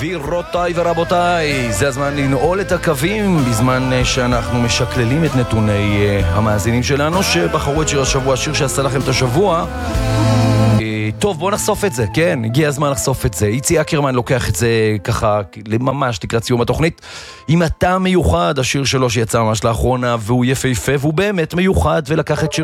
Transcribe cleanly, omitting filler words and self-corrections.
גבירותיי ורבותיי, זה הזמן לנעול את הקווים בזמן שאנחנו משקללים את נתוני המאזינים שלנו שבחרו את שיר השבוע, השיר שעשה לכם את השבוע. טוב, בואו נחשוף את זה, כן, הגיע הזמן לחשוף את זה. איצי אקרמן לוקח את זה ככה ממש לקראת סיום התוכנית עם הטעם מיוחד, השיר שלו שיצא ממש לאחרונה והוא יפהפה והוא באמת מיוחד, ולקח את שיר